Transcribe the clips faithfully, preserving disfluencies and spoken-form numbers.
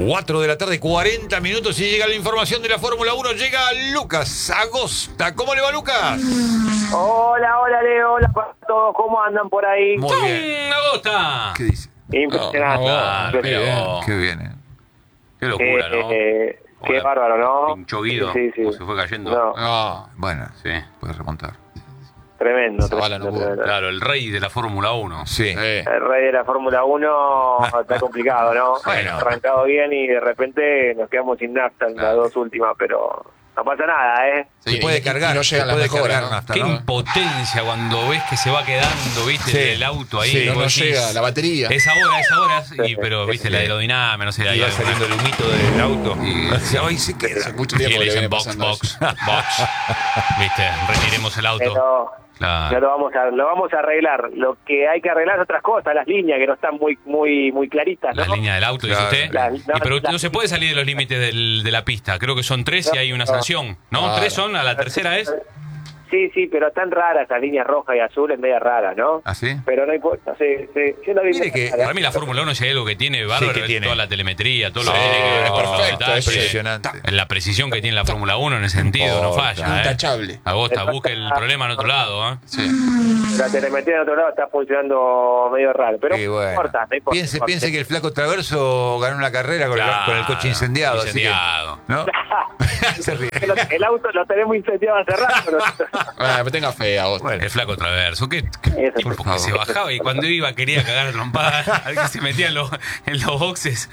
cuatro de la tarde, cuarenta minutos y llega la información de la Fórmula uno. Llega Lucas Agosta. ¿Cómo le va, Lucas? Hola, hola, Leo. Hola para todos. ¿Cómo andan por ahí? Muy bien. Agosta. ¿Qué dice? Impresionante. Oh, oh, Impresionante. Qué bien, eh. Qué locura, Eh, ¿no? eh, qué Hola, bárbaro, ¿no? Pinchó Guido, Sí, sí. como se fue cayendo. No, Ah, Bueno, sí. puede remontar. tremendo. Zavala tremendo, no pudo. tremendo. Claro, el rey de la Fórmula uno. Sí. Eh. El rey de la Fórmula uno está complicado, ¿no? Bueno. Arrancado bien y de repente nos quedamos sin nafta en las Claro. dos últimas, pero no pasa nada, ¿eh? Se puede cargar, y no se llegan las puede mejoras, cargar ¿no? nafta, Qué ¿no? impotencia cuando ves que se va quedando, viste, Sí. el auto ahí. Sí, No vos nos decís, llega la batería. Es ahora, es ahora, y, pero Sí, viste sí. la aerodinámica, no sé, Y ahí va alguna- saliendo el humito del auto. Y- Y ahí se queda. Hace mucho Y tiempo le que le dicen viene box, pasando box, eso. box. Viste, retiremos el auto. Pero Claro. ya lo vamos a lo vamos a arreglar. Lo que hay que arreglar es otras cosas, las líneas que no están muy muy muy claritas, ¿no? La línea del auto, dice Claro. usted. La- Y no, pero la- no se puede salir de los límites del- de la pista. Creo que son tres y hay una sanción. ¿No? Claro. ¿Tres son? ¿A la tercera es? Sí, sí, pero están raras esas líneas rojas y azules, media raras, ¿no? ¿Ah, sí? Pero no importa, sí, sí. Yo la vi Mire que- Para mí la Fórmula uno, si hay algo que tiene bárbaro, que es tiene. toda la telemetría, todo lo Sí, que tiene que ver es con los perfecto, detalles. es impresionante. La precisión que tiene la Fórmula uno en ese sentido, no importa. falla. ¿eh? Intachable. Agosta, busque el problema en otro lado. ¿eh? Sí. La telemetría de otro lado está funcionando medio raro, pero Y no bueno. importa, no importa. Piense, no importa. piense que el flaco Traverso ganó la carrera con, el, Claro, con el coche incendiado. incendiado. Así que, ¿no? Se ríe. el, el auto lo tenemos incendiado hace rato. Pero... Bueno, pero tenga fe a vos. Bueno. El flaco Traverso, ¿qué, qué Eso, tipo por que favor. se bajaba y cuando iba quería cagar a trompada, al que se metía en los, en los boxes.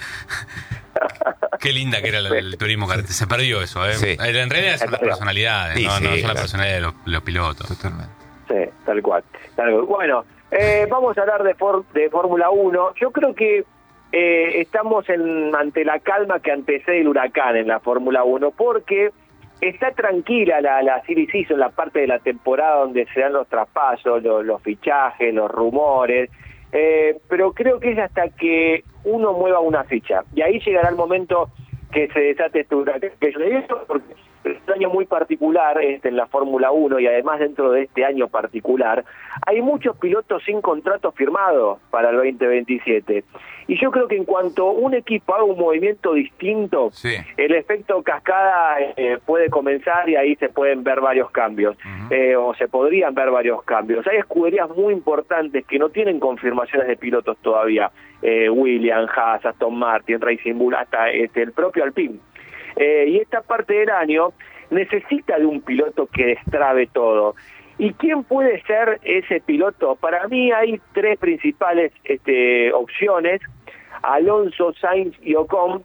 Qué linda que era el, el turismo carretera. Se perdió eso, ¿eh? Sí. En realidad son las personalidades, Sí, no, sí, no son claro. las personalidades de los, los pilotos. Totalmente. Sí, tal cual. Tal cual. Bueno, eh, vamos a hablar de, for, de Fórmula uno. Yo creo que eh, estamos en, ante la calma que antecede el huracán en la Fórmula uno, porque está tranquila la, la Silly Season, la parte de la temporada donde se dan los traspasos, los, los fichajes, los rumores, eh, pero creo que es hasta que uno mueva una ficha, y ahí llegará el momento que se desate este huracán. Que yo le digo porque es un año muy particular este, en la Fórmula uno, y además dentro de este año particular hay muchos pilotos sin contrato firmado para el veinte veintisiete, y yo creo que en cuanto un equipo haga un movimiento distinto, Sí. el efecto cascada eh, puede comenzar, y ahí se pueden ver varios cambios, Ujú. eh, o se podrían ver varios cambios. Hay escuderías muy importantes que no tienen confirmaciones de pilotos todavía, eh, Williams, Haas, Aston Martin, Racing Bull, hasta este, el propio Alpine. Eh, y esta parte del año necesita de un piloto que destrabe todo. ¿Y quién puede ser ese piloto? Para mí hay tres principales este, opciones: Alonso, Sainz y Ocon.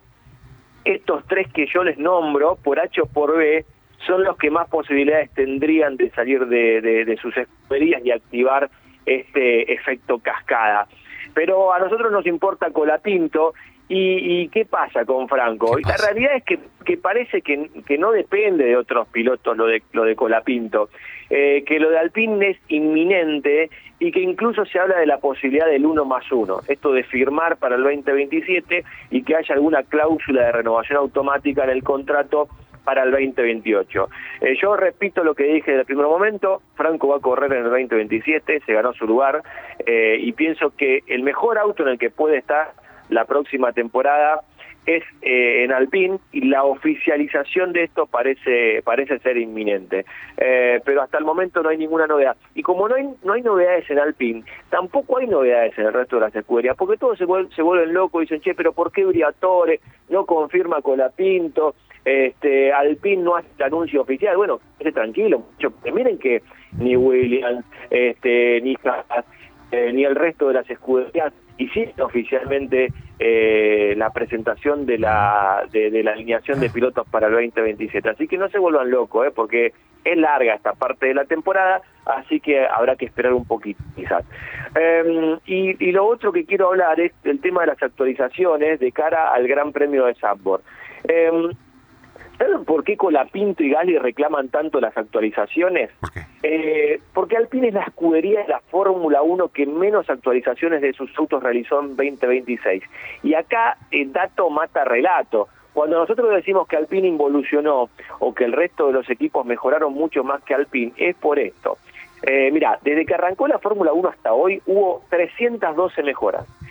Estos tres que yo les nombro, por H o por B, son los que más posibilidades tendrían de salir de, de, de sus escuderías y activar este efecto cascada. Pero a nosotros nos importa Colapinto. ¿Y, y qué pasa con Franco? ¿Qué pasa? La realidad es que, que parece que, que no depende de otros pilotos lo de, lo de Colapinto, eh, que lo de Alpine es inminente, y que incluso se habla de la posibilidad del uno más uno, esto de firmar para el veinte veintisiete y que haya alguna cláusula de renovación automática en el contrato para el veinte veintiocho. Eh, yo repito lo que dije desde el primer momento: Franco va a correr en el veinte veintisiete, se ganó su lugar, eh, y pienso que el mejor auto en el que puede estar la próxima temporada es eh, en Alpine, y la oficialización de esto parece parece ser inminente, eh, pero hasta el momento no hay ninguna novedad, y como no hay no hay novedades en Alpine, tampoco hay novedades en el resto de las escuderías, porque todos se, vuel, se vuelven locos y dicen: che, pero ¿por qué Briatore no confirma Colapinto? Este, Alpine no hace el anuncio oficial. Bueno, esté tranquilo, mucho, porque miren que ni Williams, este, ni Haas, eh, ni el resto de las escuderías hicieron oficialmente eh, la presentación de la de, de la alineación de pilotos para el veinte veintisiete, así que no se vuelvan locos, eh, porque es larga esta parte de la temporada, así que habrá que esperar un poquito quizás. Eh, y, y lo otro que quiero hablar es el tema de las actualizaciones de cara al Gran Premio de Zandvoort. Eh, ¿Saben por qué Colapinto y Gasly reclaman tanto las actualizaciones? ¿Por qué? Eh, porque Alpine es la escudería de la Fórmula uno que menos actualizaciones de sus autos realizó en veinte veintiséis. Y acá el dato mata relato. Cuando nosotros decimos que Alpine involucionó o que el resto de los equipos mejoraron mucho más que Alpine, es por esto. Eh, mira, desde que arrancó la Fórmula uno hasta hoy hubo trescientas doce mejoras.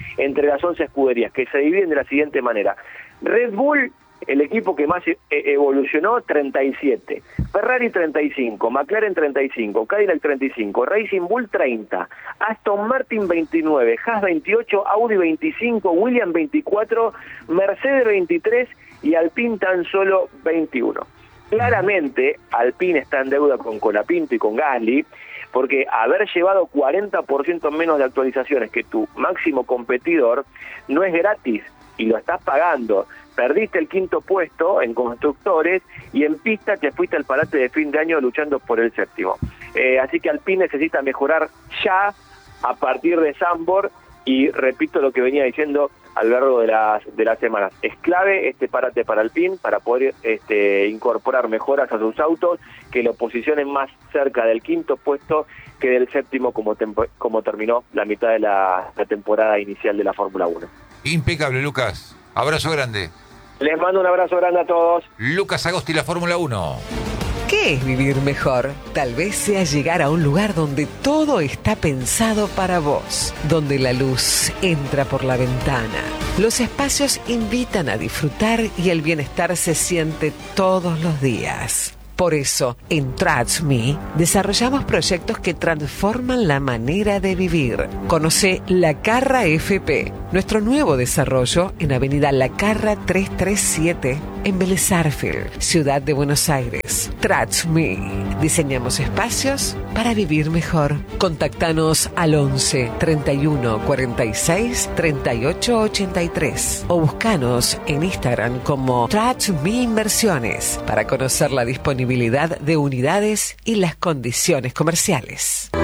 entre las once escuderías, que se dividen de la siguiente manera. Red Bull, el equipo que más evolucionó, treinta y siete. Ferrari, treinta y cinco. McLaren, treinta y cinco. Cadillac, treinta y cinco. Racing Bull, treinta. Aston Martin, veintinueve. Haas, veintiocho. Audi, veinticinco. Williams, veinticuatro. Mercedes, veintitrés. Y Alpine, tan solo veintiuno. Claramente, Alpine está en deuda con Colapinto y con Gasly, porque haber llevado cuarenta por ciento menos de actualizaciones que tu máximo competidor no es gratis y lo estás pagando. Perdiste el quinto puesto en constructores y en pista te fuiste al parate de fin de año luchando por el séptimo. Eh, así que Alpine necesita mejorar ya a partir de Zandvoort y repito lo que venía diciendo a lo largo de las de las semanas. Es clave este parate para Alpine para poder este, incorporar mejoras a sus autos que lo posicionen más cerca del quinto puesto que del séptimo como, tempo, como terminó la mitad de la, la temporada inicial de la Fórmula uno. Impecable, Lucas. Abrazo grande. Les mando un abrazo grande a todos. Lucas Agosti, la Fórmula uno. ¿Qué es vivir mejor? Tal vez sea llegar a un lugar donde todo está pensado para vos, donde la luz entra por la ventana. Los espacios invitan a disfrutar y el bienestar se siente todos los días. Por eso, en Trust Me, desarrollamos proyectos que transforman la manera de vivir. Conoce La Carra F P, nuestro nuevo desarrollo en Avenida La Carra trescientos treinta y siete, en Vélez Sarsfield, Ciudad de Buenos Aires. Trust Me. Diseñamos espacios para vivir mejor. Contactanos al once, treinta y uno, cuarenta y seis, treinta y ocho, ochenta y tres o buscanos en Instagram como Trust Me Inversiones para conocer la disponibilidad de unidades y las condiciones comerciales.